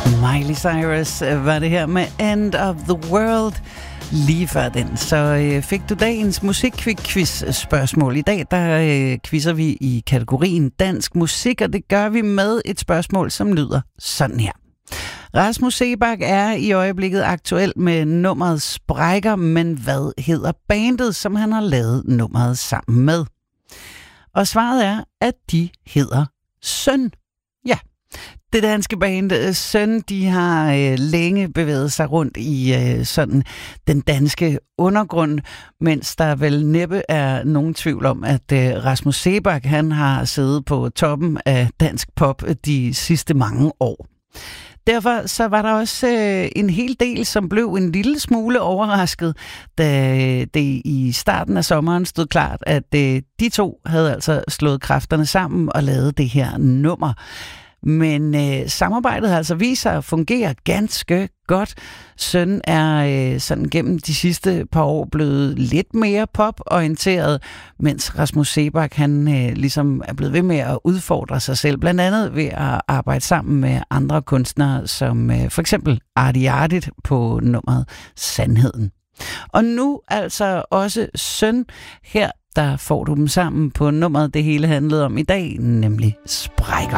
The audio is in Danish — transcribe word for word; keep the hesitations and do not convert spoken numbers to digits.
Miley Cyrus var det her med End of the World. Lige før den, så øh, fik du dagens musikquiz-spørgsmål. I dag, der øh, quizzer vi i kategorien dansk musik, og det gør vi med et spørgsmål, som lyder sådan her. Rasmus Seebach er i øjeblikket aktuel med nummeret Sprækker, men hvad hedder bandet, som han har lavet nummeret sammen med? Og svaret er, at de hedder Søn. Ja. Det danske band Søn, de har øh, længe bevæget sig rundt i øh, sådan den danske undergrund, mens der vel næppe er nogen tvivl om, at øh, Rasmus Seebach, han har siddet på toppen af dansk pop de sidste mange år. Derfor så var der også øh, en hel del, som blev en lille smule overrasket, da det i starten af sommeren stod klart, at øh, de to havde altså slået kræfterne sammen og lavet det her nummer. Men øh, samarbejdet har altså vist sig at fungere ganske godt. Søn er øh, sådan gennem de sidste par år blevet lidt mere poporienteret, mens Rasmus Seebach han øh, ligesom er blevet ved med at udfordre sig selv, blandt andet ved at arbejde sammen med andre kunstnere, som øh, for eksempel Artie Artit på nummeret Sandheden. Og nu altså også Søn. Her der får du dem sammen på nummeret, det hele handlede om i dag, nemlig Sprækker.